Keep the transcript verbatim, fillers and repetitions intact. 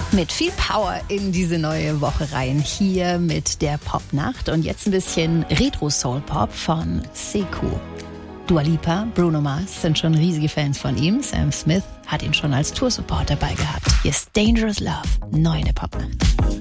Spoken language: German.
Mit viel Power in diese neue Woche rein. Hier mit der Popnacht und jetzt ein bisschen Retro-Soul-Pop von Sekou. Dua Lipa, Bruno Mars sind schon riesige Fans von ihm. Sam Smith hat ihn schon als Tour-Support dabei gehabt. Hier ist Dangerous Love, neu in der Popnacht.